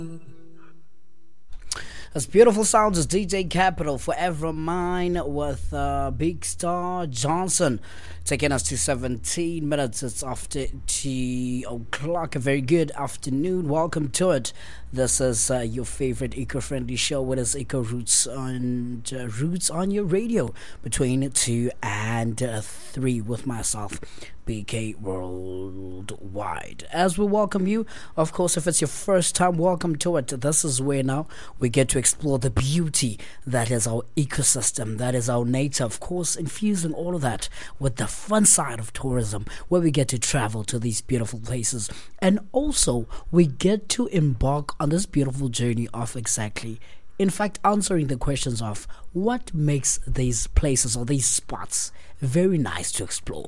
As beautiful sounds as DJ Capital, Forever Mine with Big Star Johnson. Taking us to 17 minutes. It's after 2 o'clock. A very good afternoon. Welcome to it. This is your favorite eco-friendly show. What is Eco Roots on Roots on your radio between 2 and 3 with myself, BK Worldwide. As we welcome you, of course, if it's your first time, welcome to it. This is where now we get to explore the beauty that is our ecosystem, that is our nature, of course, infusing all of that with the fun side of tourism, where we get to travel to these beautiful places, and also we get to embark on this beautiful journey of in fact, answering the questions of what makes these places or these spots very nice to explore.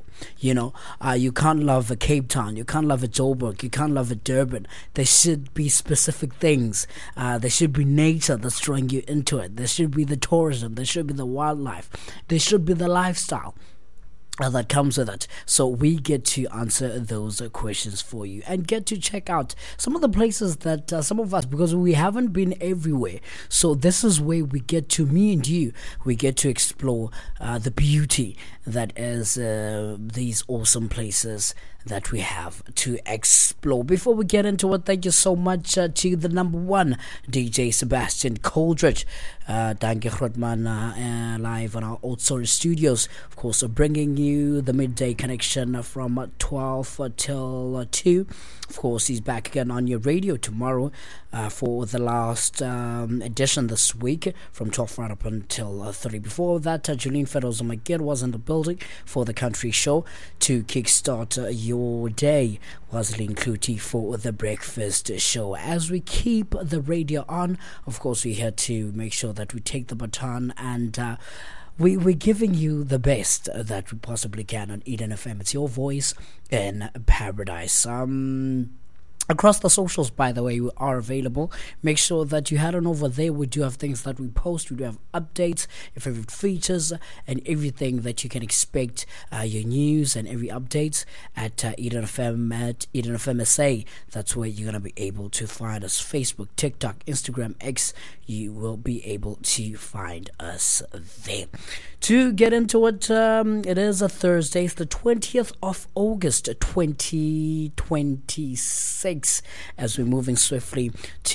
You can't love a Cape Town, you can't love a Joburg, you can't love a Durban. There should be specific things. There should be nature that's drawing you into it. There should be the tourism, there should be the wildlife, there should be the lifestyle that comes with it. So we get to answer those questions for you and get to check out some of the places that some of us, because we haven't been everywhere, so this is where we get to, me and you, we get to explore the beauty that is these awesome places that we have to explore. Before we get into it, thank you so much to the number one DJ Sebastian Coldridge. Thank you, Grootman, live on our Old Source Studios. Of course, bringing you the midday connection from 12 till 2. Of course, he's back again on your radio tomorrow for the last edition this week from 12 right up until 3. Before that, Julene Fedoza McGill was in the building for the country show to kickstart your day. Waslin Kluti for the breakfast show. As we keep the radio on, of course, we're here to make sure that we take the baton and we're giving you the best that we possibly can on Eden FM. It's your voice in paradise. Across the socials, by the way, we are available. Make sure that you head on over there. We do have things that we post. We do have updates, your favorite features, and everything that you can expect, your news and every updates at Eden FM, at Eden FM SA. That's where you're going to be able to find us. Facebook, TikTok, Instagram, X. You will be able to find us there. To get into it, it is a Thursday. It's the 20th of August, 2026. As we're moving swiftly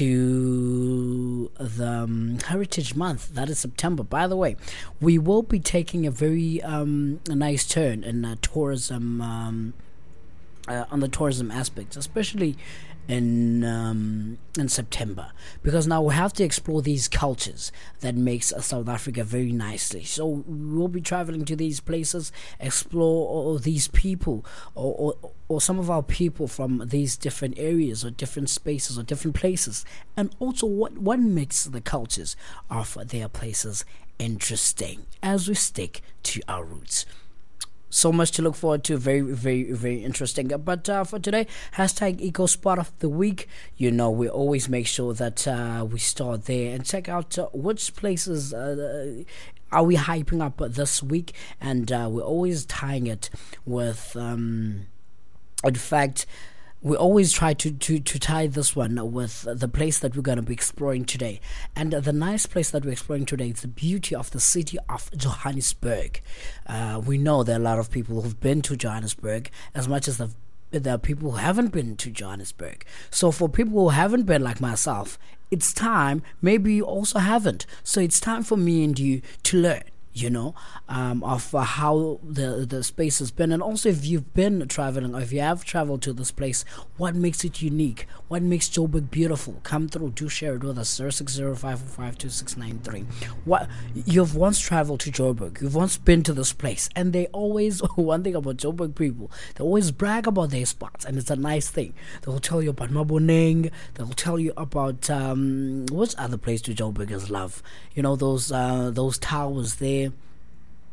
to the Heritage Month, that is September. By the way, we will be taking a very nice turn in tourism, on the tourism aspects, especially in September, because now we have to explore these cultures that makes South Africa very nicely. So we'll be traveling to these places, explore these people or some of our people from these different areas or different spaces or different places, and also what makes the cultures of their places interesting as we stick to our roots. So much to look forward to. Very, very, very interesting. But for today, hashtag Eco Spot of the Week. We always make sure that we start there and check out which places are we hyping up this week. And we're always tying it with, in fact, we always try to tie this one with the place that we're going to be exploring today. And the nice place that we're exploring today is the beauty of the city of Johannesburg. We know there are a lot of people who've been to Johannesburg, as much as there are people who haven't been to Johannesburg. So for people who haven't been, like myself, it's time. Maybe you also haven't. So it's time for me and you to learn of how the space has been. And also, if you've been traveling or if you have traveled to this place, what makes it unique? What makes Joburg beautiful? Come through, do share it with us. 0605452693. What you've once traveled to Joburg, you've once been to this place, and they always, one thing about Joburg people, they always brag about their spots, and it's a nice thing. They'll tell you about Maboneng, they'll tell you about which other place do Joburgers love? Those towers there.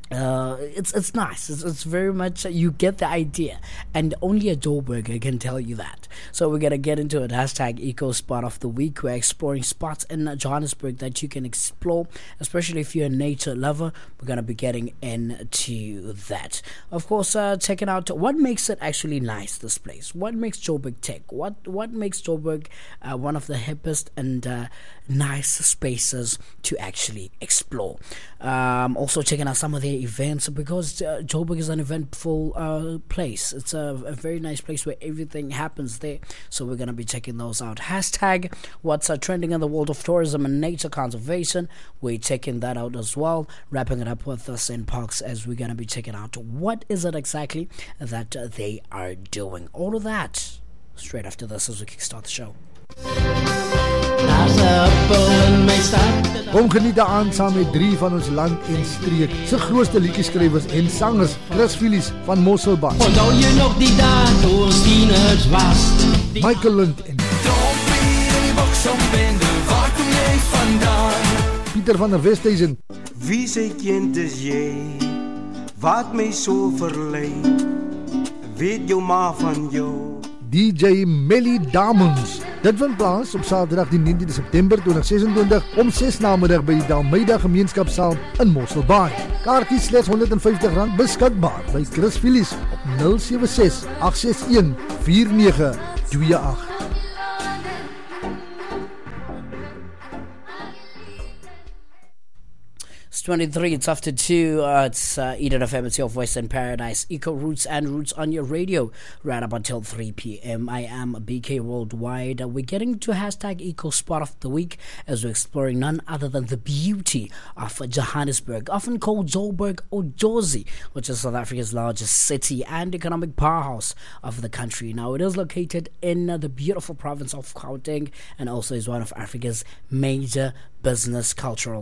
It's nice. It's very much you get the idea, and only a Joburger can tell you that. So we're gonna get into it. Hashtag Eco Spot of the Week. We're exploring spots in Johannesburg that you can explore, especially if you're a nature lover. We're gonna be getting into that. Of course, checking out what makes it actually nice. This place. What makes Joburg tick? What makes Joburg one of the hippest and nice spaces to actually explore. Also checking out some of their events, because Joburg is an eventful place. It's a very nice place where everything happens there. So we're going to be checking those out. Hashtag what's trending in the world of tourism and nature conservation. We're checking that out as well. Wrapping it up with us in Parks, as we're going to be checking out what is it exactly that they are doing. All of that straight after this as we kickstart the show. Kom geniet aan saam met 3 van ons land en streek se grootste liedjieskrywers en sangers, Chris Phillips van Mosselbaai. Onthou jy nog die dae toe ons tieners was? Michael Lund en Pieter van der Westhuizen. Wie se kind is jy? Wat my so verlei? Weet jou ma van jou? DJ Melly Damons. Dit vind plaas op Saterdag die 19de September 2026 om 6 namiddag by die Dalmeida Gemeenskapsaal in Mosselbaai. Kaartjies slegs R150 beskikbaar by Chris Phillips op 076 861 4928. It's 23, it's after 2, it's Eden FM, it's your voice in paradise, Eco Roots and Roots on your radio, right up until 3 p.m. I am BK Worldwide. We're getting to hashtag Eco Spot of the Week as we're exploring none other than the beauty of Johannesburg, often called Joburg or Jozi, which is South Africa's largest city and economic powerhouse of the country. Now, it is located in the beautiful province of Gauteng and also is one of Africa's major business, cultural